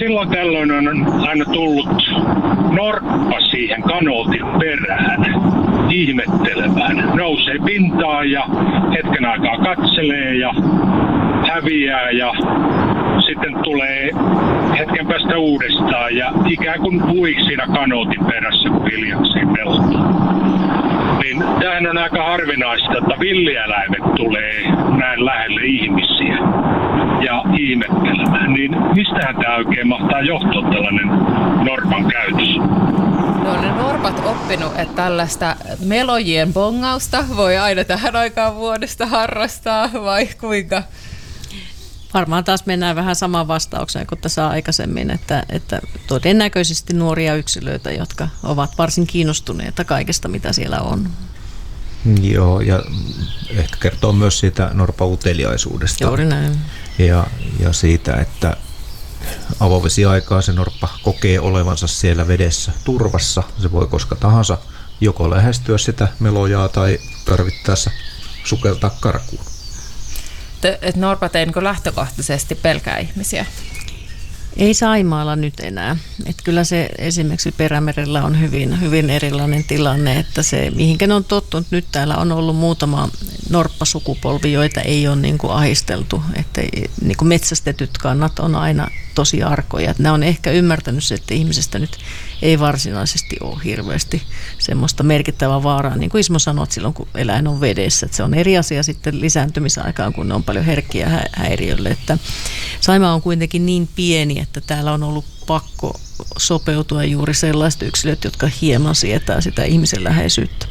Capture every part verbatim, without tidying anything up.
silloin tällöin on aina tullut norppa siihen kanootin perään ihmettelemään. Nousee pintaan ja hetken aikaa katselee ja häviää ja sitten tulee hetken päästä uudestaan ja ikään kuin pui siinä kanootin perässä, kun hiljakseen pelottaa. Niin tämähän on aika harvinaista, että villieläimet tulee näin lähelle ihmisiä ja ihmettelemään. Niin mistähän tämä oikein mahtaa johtua tällainen norpan käytös? No ne norpat oppinut, että tällaista melojien bongausta voi aina tähän aikaan vuodesta harrastaa vai kuinka? Varmaan taas mennään vähän samaan vastaukseen kuin tässä aikaisemmin, että, että todennäköisesti nuoria yksilöitä, jotka ovat varsin kiinnostuneita kaikesta, mitä siellä on. Joo, ja ehkä kertoo myös siitä norpan uteliaisuudesta. Juuri näin. Ja, ja siitä, että avovesiaikaa se norppa kokee olevansa siellä vedessä turvassa. Se voi koska tahansa joko lähestyä sitä melojaa tai tarvittaessa sukeltaa karkuun. Että norpat ei niin lähtökohtaisesti pelkää ihmisiä? Ei Saimaalla nyt enää. Et kyllä se esimerkiksi Perämerellä on hyvin, hyvin erilainen tilanne, että se mihinkä ne on tottunut. Nyt täällä on ollut muutama norppasukupolvi, joita ei ole niin kuin ahisteltu. Että niin kuin metsästetyt kannat on aina tosi arkoja. Et nämä on ehkä ymmärtänyt se, että ihmisestä nyt ei varsinaisesti ole hirveästi semmoista merkittävää vaaraa. Niin kuin Ismo sanoi, silloin kun eläin on vedessä. Että se on eri asia sitten lisääntymisaikaan, kun ne on paljon herkkiä hä- häiriölle. Että Saimaa on kuitenkin niin pieni, että täällä on ollut pakko sopeutua juuri sellaiset yksilöt, jotka hieman sietää sitä ihmisen läheisyyttä.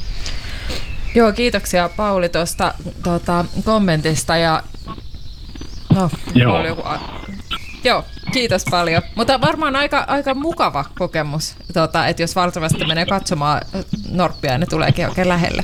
Joo, kiitoksia Pauli tuosta tuota, kommentista. Ja, no, Joo. Oli joku, joo, kiitos paljon. Mutta varmaan aika, aika mukava kokemus, tuota, että jos valtavasti menee katsomaan norppia ja ne tuleekin oikein lähelle.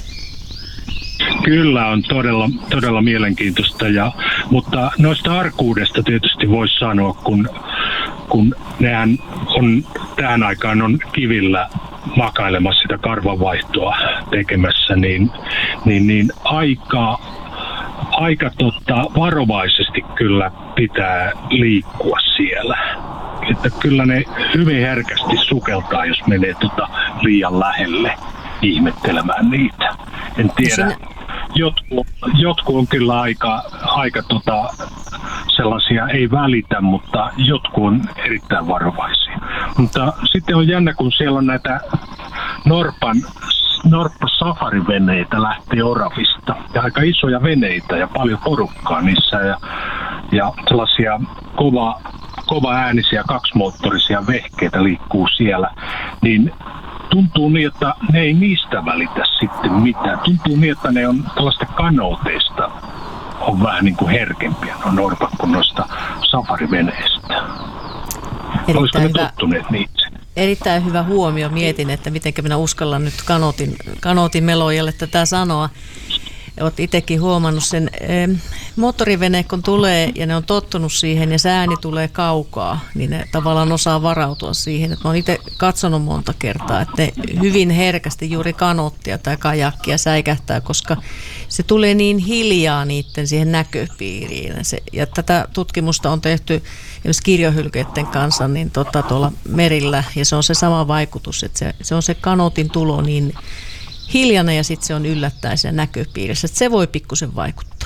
Kyllä on todella, todella mielenkiintoista, ja, mutta noista arkuudesta tietysti voisi sanoa, kun, kun nehän on tähän aikaan on kivillä makailemassa sitä karvanvaihtoa tekemässä, niin, niin, niin aika, aika tota, varovaisesti kyllä pitää liikkua siellä. Että kyllä ne hyvin herkästi sukeltaa, jos menee tota liian lähelle ihmettelemään niitä. En tiedä. Jotkut, jotkut on kyllä aika, aika tota, sellaisia, ei välitä, mutta jotkut on erittäin varovaisia. Mutta sitten on jännä, kun siellä on näitä norpan, norppa-safariveneitä lähtee Oravista. Ja aika isoja veneitä ja paljon porukkaa niissä ja, ja sellaisia kova, kova äänisiä kaksimoottorisia vehkeitä liikkuu siellä. Niin tuntuu niin, että ne ei niistä välitä sitten mitään. Tuntuu niin, että ne on tällaista kanooteista on vähän niin kuin herkempiä, no norpat kuin noista safariveneistä. Olisiko ne tottuneet niitä? Erittäin hyvä huomio. Mietin, että miten minä uskallan nyt kanootin, kanootin melojalle tätä sanoa. Olet itsekin huomannut sen. Moottorivene kun tulee ja ne on tottunut siihen ja se ääni tulee kaukaa, niin ne tavallaan osaa varautua siihen. Että mä oon itse katsonut monta kertaa, että ne hyvin herkästi juuri kanoottia tai kajakkia säikähtää, koska se tulee niin hiljaa niiden siihen näköpiiriin. Se, ja tätä tutkimusta on tehty esimerkiksi kirjohylkeiden kanssa niin tota, tuolla merillä ja se on se sama vaikutus, että se, se on se kanootin tulo niin hiljainen ja sitten se on yllättäen siinä näköpiirissä. Että se voi pikkusen vaikuttaa.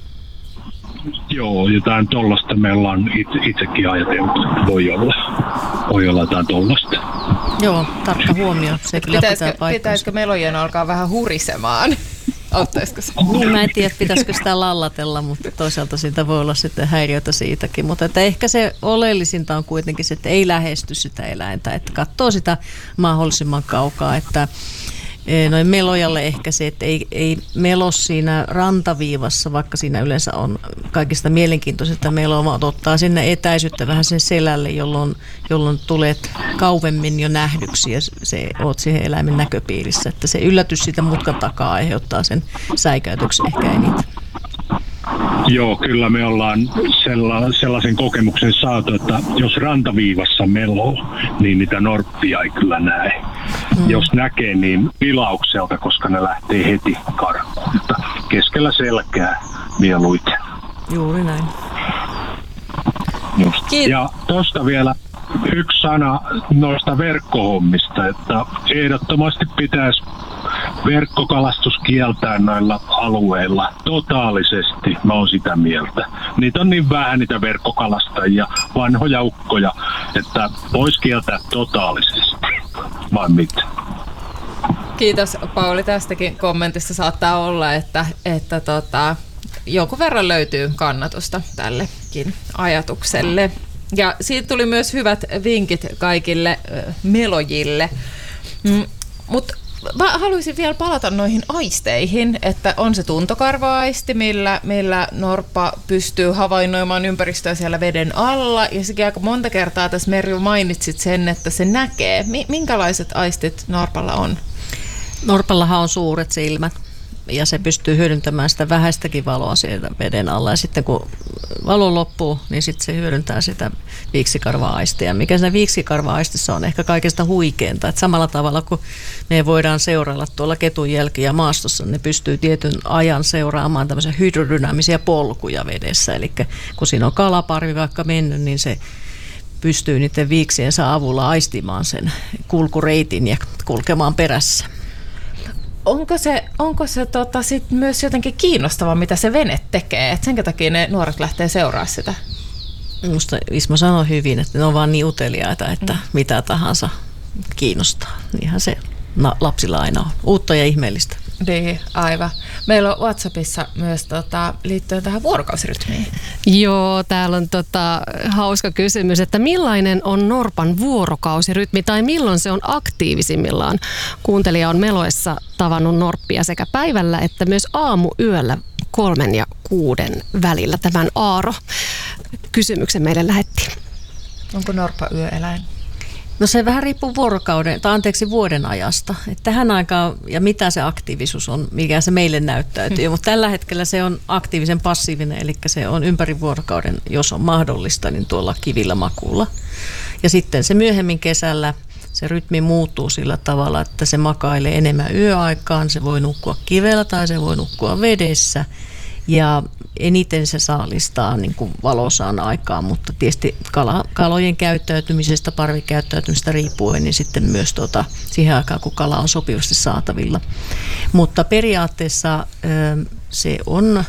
Joo, jotain tollasta me ollaan itse, itsekin ajatellut, että voi olla, voi olla jotain tollasta. Joo, tarkka huomio. Se kyllä pitäisikö, pitää pitäisikö melojen alkaa vähän hurisemaan? Auttaisiko se? Niin, mä en tiedä, pitäisikö sitä lallatella, mutta toisaalta siitä voi olla sitten häiriötä siitäkin. Mutta että ehkä se oleellisinta on kuitenkin se, että ei lähesty sitä eläintä, että katsoo sitä mahdollisimman kaukaa, että noin melojalle ehkä se, että ei, ei melo siinä rantaviivassa, vaikka siinä yleensä on kaikista mielenkiintoisesta meloa, vaan ottaa sinne etäisyyttä vähän sen selälle, jolloin, jolloin tulet kauemmin jo nähdyksi ja se, oot siihen eläimen näköpiirissä. Että se yllätys siitä mutkan takaa aiheuttaa sen säikäytyksen ehkä eniten. Joo, kyllä me ollaan sella, sellaisen kokemuksen saatu, että jos rantaviivassa meloo, niin niitä norppia ei kyllä näe. Mm. Jos näkee, niin vilaukselta, koska ne lähtee heti karkuun. Mutta keskellä selkää mieluiten. Juuri näin. Kiit- Ja tuosta vielä yksi sana noista verkkohommista, että ehdottomasti pitäisi verkkokalastus kieltää noilla alueilla totaalisesti, mä oon sitä mieltä. Niitä on niin vähän niitä verkkokalastajia, vanhoja ukkoja, että voisi kieltää totaalisesti, vai mitä? Kiitos Pauli tästäkin kommentista. Saattaa olla, että, että tota, jonkun verran löytyy kannatusta tällekin ajatukselle. Ja siitä tuli myös hyvät vinkit kaikille äh, melojille. Mm, mutta haluaisin vielä palata noihin aisteihin, että on se tuntokarva-aisti, millä, millä norppa pystyy havainnoimaan ympäristöä siellä veden alla. Ja sekin aika monta kertaa tässä Merju mainitsit sen, että se näkee. Minkälaiset aistit norpalla on? Norpallahan on suuret silmät ja se pystyy hyödyntämään sitä vähäistäkin valoa sieltä veden alla. Ja sitten kun valo loppuu, niin sitten se hyödyntää sitä viiksikarva-aistia. Mikä siinä viiksikarva-aistissa on ehkä kaikesta huikeinta. Että samalla tavalla kuin me voidaan seurailla tuolla ketun jälkiä maastossa, ne pystyy tietyn ajan seuraamaan tämmöisiä hydrodynaamisia polkuja vedessä. Eli kun siinä on kalaparvi vaikka mennyt, niin se pystyy niiden viiksiensä avulla aistimaan sen kulkureitin ja kulkemaan perässä. Onko se, onko se tota sit myös jotenkin kiinnostavaa, mitä se vene tekee? Et senkä takia ne nuoret lähtee seuraamaan sitä? Minusta Ismo sanoi hyvin, että ne on vaan niin uteliaita, että mm. mitä tahansa kiinnostaa. Niinhän se lapsilla aina on. Uutta ja ihmeellistä. Niin, aivan. Meillä on WhatsAppissa myös tota, liittyen tähän vuorokausirytmiin. Joo, täällä on tota, hauska kysymys, että millainen on norpan vuorokausirytmi tai milloin se on aktiivisimmillaan? Kuuntelija on Meloessa tavannut norppia sekä päivällä että myös aamuyöllä kolmen ja kuuden välillä. Tämän Aaro kysymyksen meille lähetti. Onko norppa yöeläin? No se vähän riippuu vuorokauden, tai anteeksi vuoden ajasta. Että tähän aikaan, ja mitä se aktiivisuus on, mikä se meille näyttäytyy. Hmm. Mutta tällä hetkellä se on aktiivisen passiivinen, eli se on ympäri vuorokauden, jos on mahdollista, niin tuolla kivillä makuulla. Ja sitten se myöhemmin kesällä, se rytmi muuttuu sillä tavalla, että se makailee enemmän yöaikaan. Se voi nukkua kivellä tai se voi nukkua vedessä. Ja eniten se saalistaa niin kuin valosaan aikaan, mutta tietysti kala, kalojen käyttäytymisestä, parvikäyttäytymisestä riippuen, niin sitten myös tuota, siihen aikaan, kun kala on sopivasti saatavilla. Mutta periaatteessa se on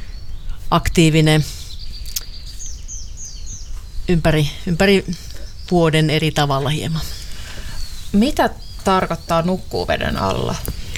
aktiivinen ympäri, ympäri vuoden eri tavalla hieman. Mitä tarkoittaa nukkuu veden alla?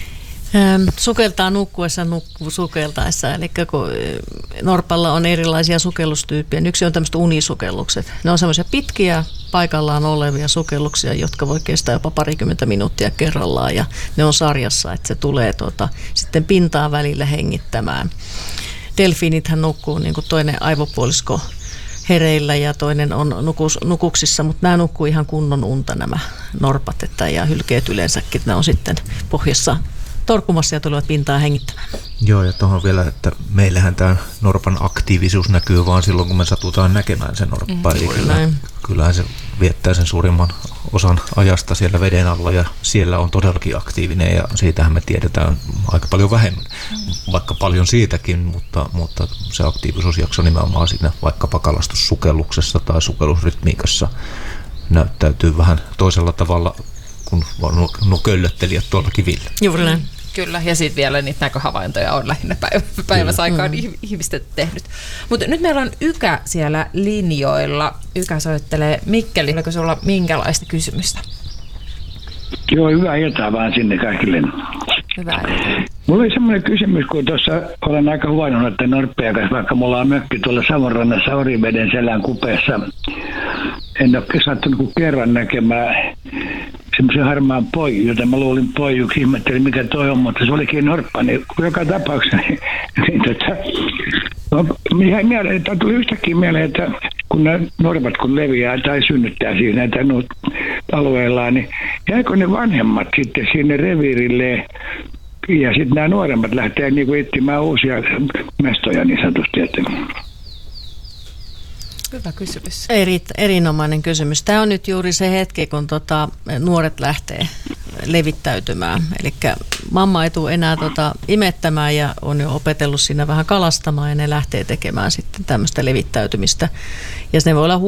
Sukeltaa nukkuessa, nukkuu sukeltaessa. Eli kun norpalla on erilaisia sukellustyyppejä. Yksi on tämmöiset unisukellukset. Ne on semmoisia pitkiä paikallaan olevia sukelluksia, jotka voi kestää jopa parikymmentä minuuttia kerrallaan. Ja ne on sarjassa, että se tulee tuota, sitten pintaan välillä hengittämään. Delfiinithän nukkuu niin kuin toinen aivopuolisko hereillä ja toinen on nukus, nukuksissa, mutta nämä nukkuu ihan kunnon unta nämä norpat että, ja hylkeet yleensäkin. Ne on sitten pohjassa torkumassa ja tulevat pintaan hengittämään. Joo, ja tuohon vielä, että meillähän tämä norpan aktiivisuus näkyy vaan silloin, kun me satutaan näkemään se norppa. Mm, kyllä, kyllähän se viettää sen suurimman osan ajasta siellä veden alla ja siellä on todellakin aktiivinen ja siitähän me tiedetään aika paljon vähemmän. Mm. Vaikka paljon siitäkin, mutta, mutta se aktiivisuusjakso nimenomaan siinä vaikkapa kalastussukelluksessa tai sukellusrytmiikassa näyttäytyy vähän toisella tavalla kun nuo, nuo köllöttelijät tuolla kivillä. Juuri näin. Kyllä, ja sitten vielä niitä näköhavaintoja on lähinnä päivä, päiväsaikaan mm. ihmiset tehnyt. Mutta nyt meillä on Ykä siellä linjoilla. Ykä soittelee Mikkeli. Oliko sulla minkälaista kysymystä? Joo, hyvää iltaa vaan sinne kaikille. Hyvää iltaa. Mulla oli semmoinen kysymys, kun tuossa olen aika huvainnut, että norppeja kanssa, vaikka mulla on mökki tuolla Savonrannassa Oriveden selän kupeessa. En ole sattunut kuin kerran näkemään semmoisen harmaan poiju, jota mä luulin poijuksi, ihmettelin mikä toi on, mutta se olikin norppa, niin joka tapauksessa niin, niin tota, no, mieleen, että tuli yhtäkkiä mieleen, että kun nämä norpat kun leviää tai synnyttää siinä näitä alueillaan, niin jääkö ne vanhemmat sitten sinne reviirille ja sitten nämä nuoremmat lähtee niin kuin etsimään uusia mestoja niin sanotusti, että Hyvä kysymys. Eri, erinomainen kysymys. Tämä on nyt juuri se hetki, kun tota, nuoret lähtee levittäytymään. Eli mamma ei tule enää tota, imettämään ja on jo opetellut siinä vähän kalastamaan ja ne lähtee tekemään sitten tämmöistä levittäytymistä. Ja se voi olla